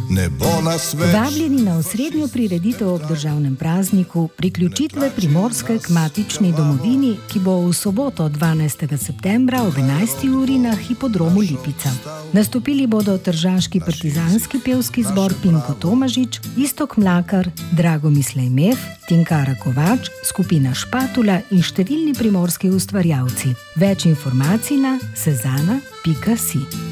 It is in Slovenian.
nebo nas več. Vabljeni na osrednjo prireditev ob državnem prazniku priključitve Primorske k matični domovini, ki bo v soboto 12. septembra ob 11. uri na hipodromu Lipica. Nastopili bodo tržaški partizanski pevski zbor Pinko Tomažič, Iztok Mlakar, Dragomislej Mef, Tinkara Kovač, skupina Špatula in številni primorski ustvarjalci. Več informacij na sezana.si.